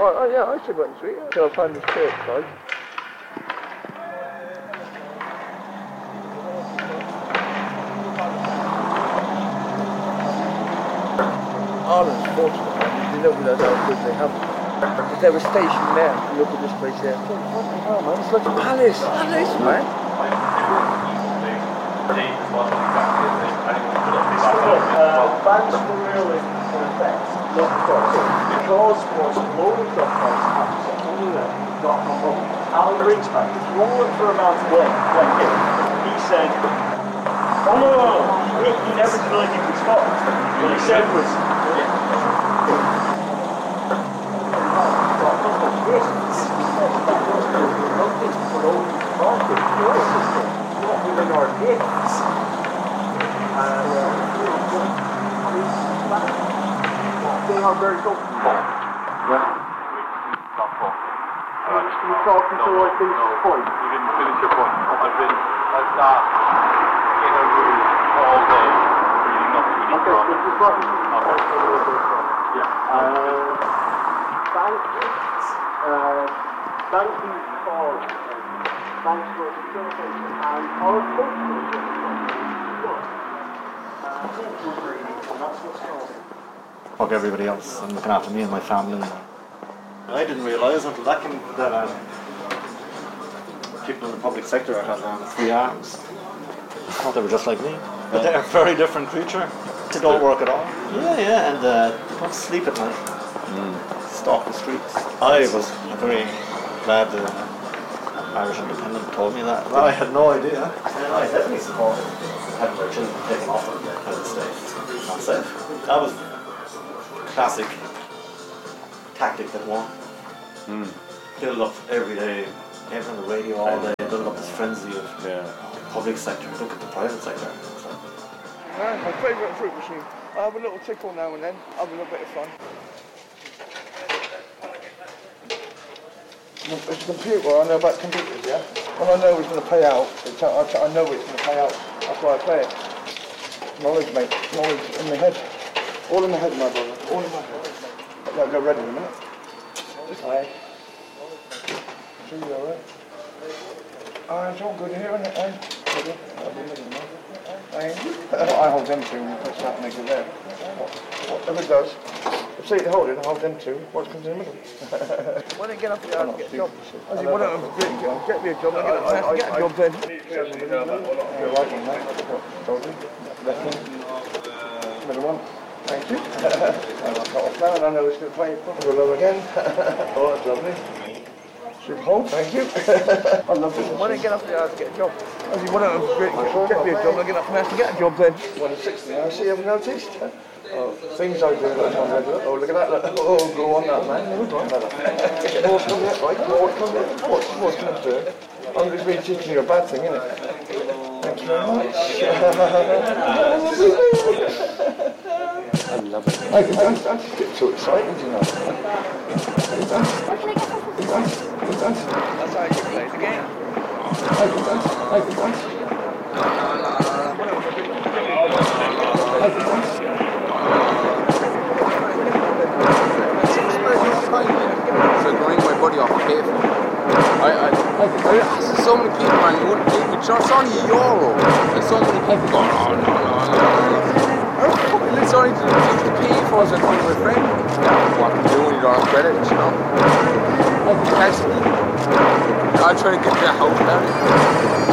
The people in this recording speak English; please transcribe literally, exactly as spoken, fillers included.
Oh, oh yeah, I should went to it until I found this church, guys. Ireland's fortunate, man. You don't realise how good they have it. If they were stationed there, look at this place here. Oh, fucking hell, man. It's like a palace. Palace, man. Banks were really in effect not crossed because was loaded up on got from home. Alan Greenspan was rolling for a man's way when hit. He said, oh no, no, no. He, he never denied he could stop. What he said was, our gifts. And uh, they are very good. Yeah. You're talking to I finish the point. You didn't finish your point. I've been, I've sat in a room all day reading nothing we need to run. Okay. Yeah. Uh, thank you. Uh, thank you for thanks for facilitation and our culture. Fuck everybody else. I'm looking after me and my family. I didn't realise until that came that um, people in the public sector had um, three arms. I thought they were just like me. But they're a very different creature. They don't work at all. Yeah, yeah, and uh, don't sleep at night. Mm. Stalk the streets. I was very glad the Irish Independent told me that. Well, I had no idea. And I definitely supported having their children taken off them out of the state. Not safe. That was classic tactic that won. Mm. Build up every day, every on the radio all day, build up this frenzy of yeah. public sector, look at the private sector. So. Yeah, my favourite fruit machine. I have a little tickle now and then, have a little bit of fun. It's a computer, I know about computers, yeah? When I know it's going to pay out, it's, I, I know it's going to pay out, that's why I play it. Knowledge, mate, knowledge in my head. All in my head, my brother, all in my head. I'll go red in a minute. This way. See you alright? Oh, it's all good here, isn't it, eh? Thank you. I hold them two and push that and make it there. Whatever it does. See it hold it, hold them two. What comes in the middle? When I get up there, I'll get a job. I said, why don't I get me a job? I get a I get a job then. You're right on that. Told you. Left one. Middle one. Thank you. And I've got off now and I know it's going to play proper low again. Oh, that's lovely. Should hold, thank you. I love this. When I get up there, I'll get a job. I said, why don't I get me a job and I get up and I have to get a job then. One at sixty, I see, I've noticed. Oh, things I do, like one red, oh, look at that, look. Oh, go on that, man. What's coming up, right? What's coming up? What's, what's coming through? I'm just being teaching you a bad thing, isn't it? Thank you very much. I love it. I just get so excited, you know. That's how you play the game. I can dance, I can dance. I can dance. So going my body off the cave. I, I, I asked so many people, man, you wouldn't believe it. It's only a euro. There's so many people going, oh, no, no, no. It's only to, to pay for us and going with a friend. Yeah, what to do when you don't have credit, you know? You can't speak. I'll try to get to a house now.